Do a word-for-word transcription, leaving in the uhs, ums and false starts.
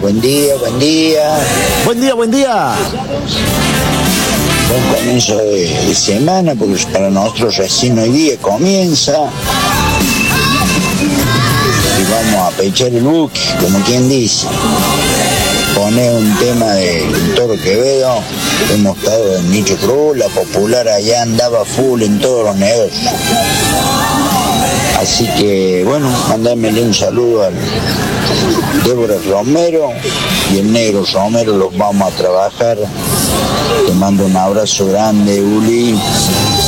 Buen día, buen día. Buen día, buen día. Buen comienzo de, de semana, porque para nosotros recién hoy día comienza. Y vamos a pechar el buque, como quien dice. Poner un tema de Toro Quevedo. Hemos estado en Nicho Cruz, la popular allá andaba full en todos los negocios. Así que, bueno, mandámele un saludo al Débora Romero y el negro Romero, los vamos a trabajar. Te mando un abrazo grande, Uli.